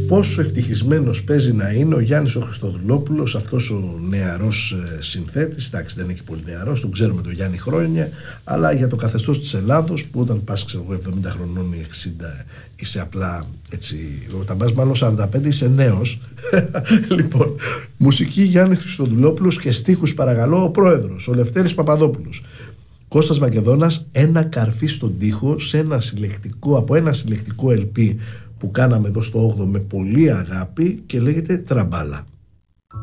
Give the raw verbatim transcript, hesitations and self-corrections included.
πόσο ευτυχισμένος παίζει να είναι ο Γιάννης ο Χριστοδουλόπουλος, αυτός ο νεαρός ε, συνθέτης. Εντάξει, δεν είναι και πολύ νεαρός, τον ξέρουμε τον Γιάννη χρόνια, αλλά για το καθεστώς της Ελλάδος, που όταν πας ξέρω εγώ εβδομήντα χρονών ή εξήντα είσαι απλά έτσι, όταν πας μάλλον σαράντα πέντε είσαι νέος. Λοιπόν, μουσική Γιάννη Χριστοδουλόπουλος και στίχους παρακαλώ ο πρόεδρος, ο Λευτέρης Παπαδόπουλος. Κώστας Μακεδόνας, ένα καρφί στον τοίχο σε ένα συλλεκτικό, από ένα συλλεκτικό ελ πι που κάναμε εδώ στο όγδοο με πολύ αγάπη και λέγεται Τραμπάλα.